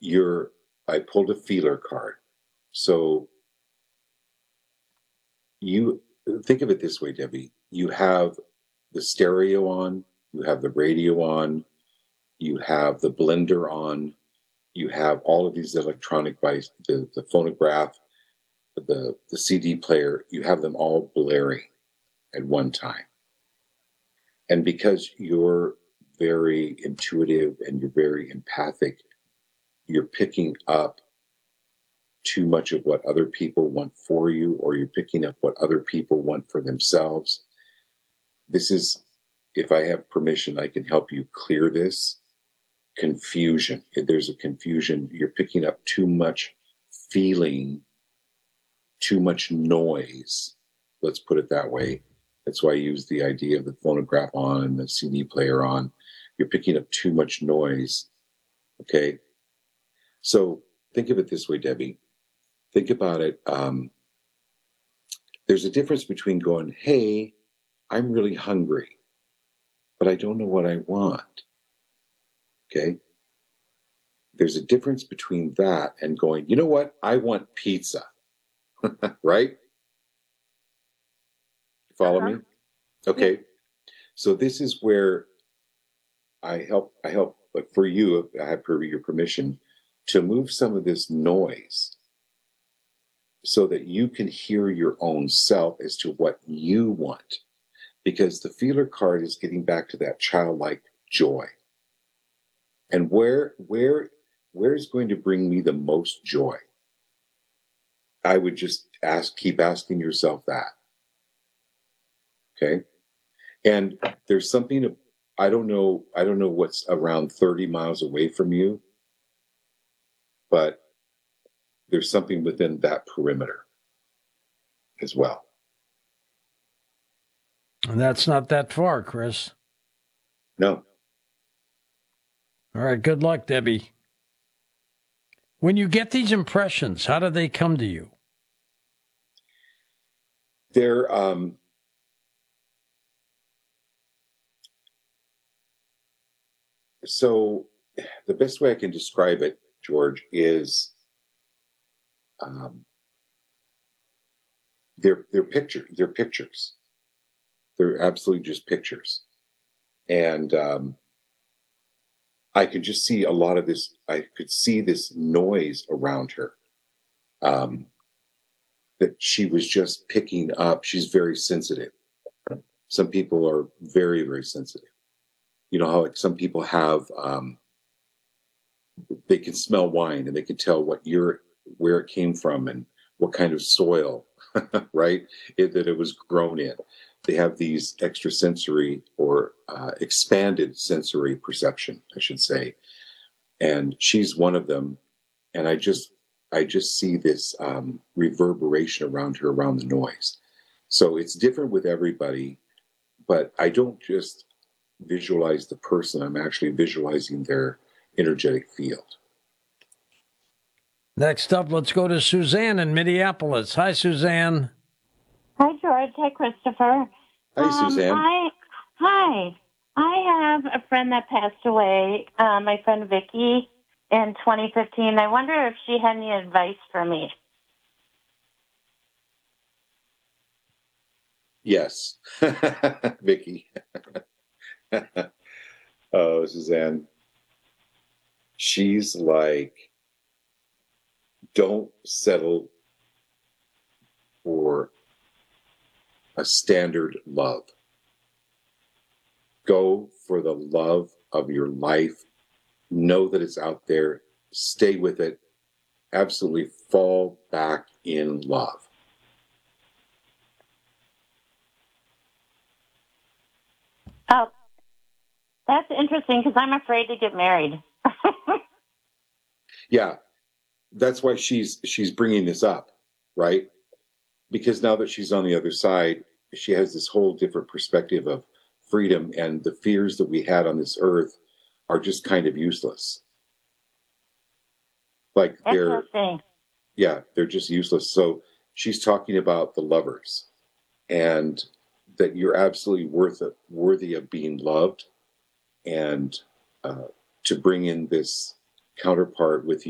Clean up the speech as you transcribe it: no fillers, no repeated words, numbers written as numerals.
I pulled a feeler card. So you think of it this way, Debbie. You have the stereo on, you have the radio on, you have the blender on, you have all of these electronic devices, the phonograph, the CD player, you have them all blaring at one time. And because you're very intuitive and you're very empathic, you're picking up too much of what other people want for you, or you're picking up what other people want for themselves. This is, if I have permission, I can help you clear this confusion. If there's a confusion, you're picking up too much feeling, too much noise. Let's put it that way. That's why I use the idea of the phonograph on and the CD player on. You're picking up too much noise. Okay. So think of it this way, Debbie. Think about it. There's a difference between going, hey, I'm really hungry, but I don't know what I want. Okay. There's a difference between that and going, you know what? I want pizza. Right? Follow me? Okay. Yeah. So this is where I help, but for you, I have your permission to move some of this noise so that you can hear your own self as to what you want. Because the feeler card is getting back to that childlike joy. And where is going to bring me the most joy? I would just keep asking yourself that. Okay. And there's something, I don't know what's around 30 miles away from you, but there's something within that perimeter as well. And that's not that far, Chris. No. All right. Good luck, Debbie. When you get these impressions, how do they come to you? They're, so the best way I can describe it, George, is they're pictures. They're absolutely just pictures. And I could just see a lot of this. I could see this noise around her that she was just picking up. She's very sensitive. Some people are very, very sensitive. You know how like some people have, they can smell wine and they can tell where it came from and what kind of soil, right? That it was grown in. They have these extrasensory or expanded sensory perception, I should say. And she's one of them. And I just see this reverberation around her, around the noise. So it's different with everybody, but I don't just visualize the person. I'm actually visualizing their energetic field. Next up, let's go to Suzanne in Minneapolis. Hi, Suzanne. Hi, George. Hi, Christopher. Hi, Suzanne. Hi. I have a friend that passed away, my friend Vicky, in 2015. I wonder if she had any advice for me. Yes. Vicky. Oh, Suzanne. She's like, don't settle for a standard love. Go for the love of your life. Know that it's out there. Stay with it. Absolutely fall back in love. Oh, that's interesting because I'm afraid to get married. Yeah, that's why she's bringing this up, right? Because now that she's on the other side, she has this whole different perspective of freedom, and the fears that we had on this earth are just kind of useless. Like they're just useless. So she's talking about the lovers and that you're absolutely worthy of being loved, and to bring in this counterpart with